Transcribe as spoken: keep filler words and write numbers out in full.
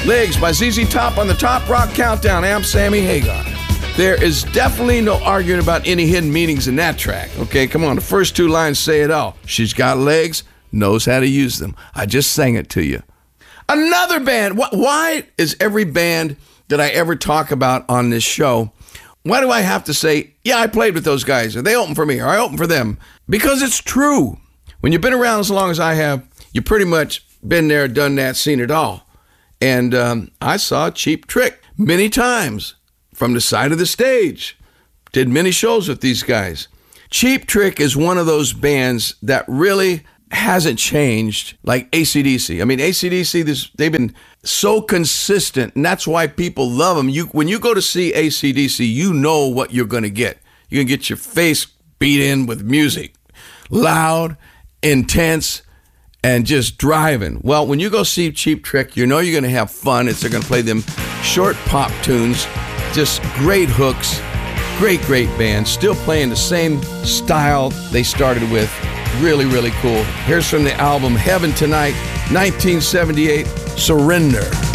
Legs by Z Z Top on the Top Rock Countdown. I'm Sammy Hagar. There is definitely no arguing about any hidden meanings in that track. Okay, come on. The first two lines say it all. She's got legs, knows how to use them. I just sang it to you. Another band. Why is every band that I ever talk about on this show, why do I have to say, yeah, I played with those guys, or they opened for me, or I opened for them? Because it's true. When you've been around as long as I have, you pretty much been there, done that, seen it all. And um, I saw Cheap Trick many times from the side of the stage. Did many shows with these guys. Cheap Trick is one of those bands that really hasn't changed like A C D C. I mean, A C D C, this, they've been so consistent, and that's why people love them. You, when you go to see A C D C, you know what you're going to get. You're going to get your face beat in with music. Loud, intense, and just driving. Well, when you go see Cheap Trick, you know you're going to have fun. It's they're going to play them short pop tunes, just great hooks, great, great band, still playing the same style they started with. Really, really cool. Here's from the album Heaven Tonight, nineteen seventy-eight, Surrender.